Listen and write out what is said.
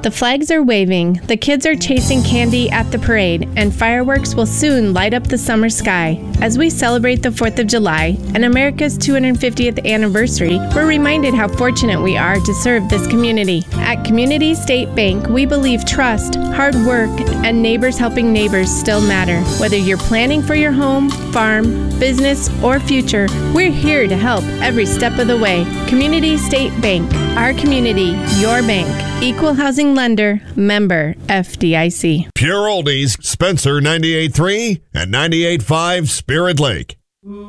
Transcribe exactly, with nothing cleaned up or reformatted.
The flags are waving, the kids are chasing candy at the parade, and fireworks will soon light up the summer sky. As we celebrate the fourth of July and America's two hundred fiftieth anniversary, we're reminded how fortunate we are to serve this community. At Community State Bank, we believe trust, hard work, and neighbors helping neighbors still matter. Whether you're planning for your home, farm, business, or future, we're here to help every step of the way. Community State Bank, our community, your bank. Equal housing lender, member F D I C. Pure Oldies, Spencer ninety-eight point three and ninety-eight point five Spirit Lake.